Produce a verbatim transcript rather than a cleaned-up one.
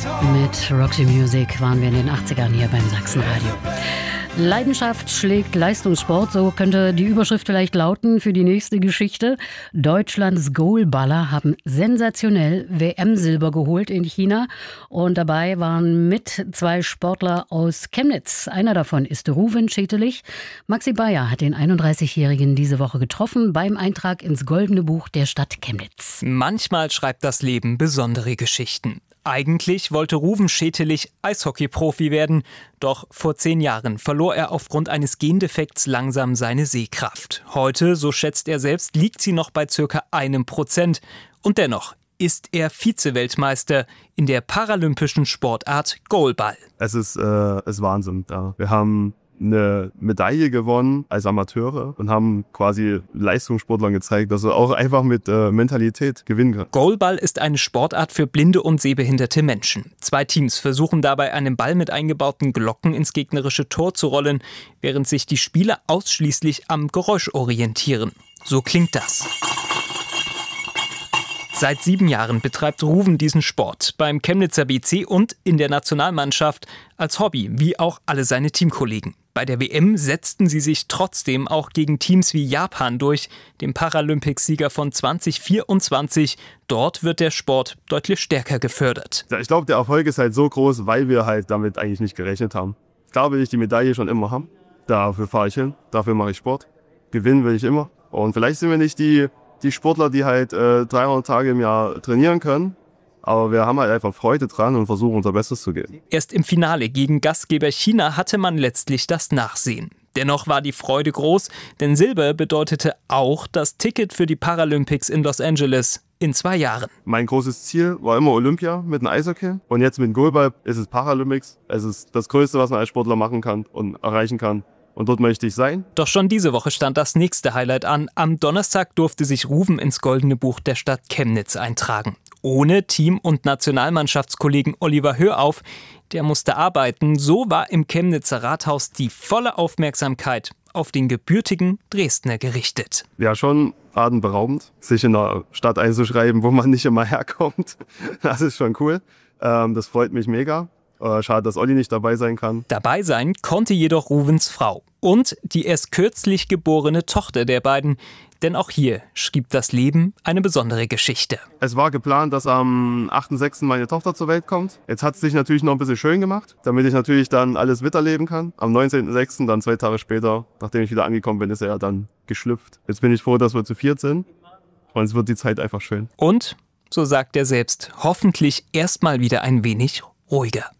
Mit Roxy Music waren wir in den achtzigern hier beim Sachsenradio. Leidenschaft schlägt Leistungssport, so könnte die Überschrift vielleicht lauten für die nächste Geschichte. Deutschlands Goalballer haben sensationell W M-Silber geholt in China und dabei waren mit zwei Sportler aus Chemnitz. Einer davon ist Rouven Schetelich. Maxi Bayer hat den einunddreißigjährigen diese Woche getroffen beim Eintrag ins Goldene Buch der Stadt Chemnitz. Manchmal schreibt das Leben besondere Geschichten. Eigentlich wollte Rouven Schetelich Eishockey-Profi werden, doch vor zehn Jahren verlor er aufgrund eines Gendefekts langsam seine Sehkraft. Heute, so schätzt er selbst, liegt sie noch bei circa einem Prozent. Und dennoch ist er Vize-Weltmeister in der paralympischen Sportart Goalball. Es ist, äh, ist Wahnsinn. Ja. Wir haben eine Medaille gewonnen als Amateure und haben quasi Leistungssportlern gezeigt, dass er auch einfach mit äh, Mentalität gewinnen kann. Goalball ist eine Sportart für blinde und sehbehinderte Menschen. Zwei Teams versuchen dabei, einen Ball mit eingebauten Glocken ins gegnerische Tor zu rollen, während sich die Spieler ausschließlich am Geräusch orientieren. So klingt das. Seit sieben Jahren betreibt Rouven diesen Sport beim Chemnitzer B C und in der Nationalmannschaft als Hobby, wie auch alle seine Teamkollegen. Bei der W M setzten sie sich trotzdem auch gegen Teams wie Japan durch, dem Paralympicsieger von zwanzig vierundzwanzig. Dort wird der Sport deutlich stärker gefördert. Ich glaube, der Erfolg ist halt so groß, weil wir halt damit eigentlich nicht gerechnet haben. Klar will ich die Medaille schon immer haben. Dafür fahre ich hin, dafür mache ich Sport. Gewinnen will ich immer. Und vielleicht sind wir nicht die, die Sportler, die halt äh, dreihundert Tage im Jahr trainieren können. Aber wir haben halt einfach Freude dran und versuchen unser Bestes zu geben. Erst im Finale gegen Gastgeber China hatte man letztlich das Nachsehen. Dennoch war die Freude groß, denn Silber bedeutete auch das Ticket für die Paralympics in Los Angeles in zwei Jahren. Mein großes Ziel war immer Olympia mit dem Eishockey. Und jetzt mit dem Goalball ist es Paralympics. Es ist das Größte, was man als Sportler machen kann und erreichen kann. Und dort möchte ich sein. Doch schon diese Woche stand das nächste Highlight an. Am Donnerstag durfte sich Rouven ins Goldene Buch der Stadt Chemnitz eintragen. Ohne Team- und Nationalmannschaftskollegen Oliver Hörauf, der musste arbeiten. So war im Chemnitzer Rathaus die volle Aufmerksamkeit auf den gebürtigen Dresdner gerichtet. Ja, schon atemberaubend, sich in einer Stadt einzuschreiben, wo man nicht immer herkommt. Das ist schon cool. Ähm, das freut mich mega. Schade, dass Olli nicht dabei sein kann. Dabei sein konnte jedoch Rouvens Frau und die erst kürzlich geborene Tochter der beiden. Denn auch hier schrieb das Leben eine besondere Geschichte. Es war geplant, dass am achten sechsten meine Tochter zur Welt kommt. Jetzt hat es sich natürlich noch ein bisschen schön gemacht, damit ich natürlich dann alles miterleben kann. Am neunzehnten sechsten, dann zwei Tage später, nachdem ich wieder angekommen bin, ist er dann geschlüpft. Jetzt bin ich froh, dass wir zu viert sind und es wird die Zeit einfach schön. Und, so sagt er selbst, hoffentlich erstmal wieder ein wenig ruhiger.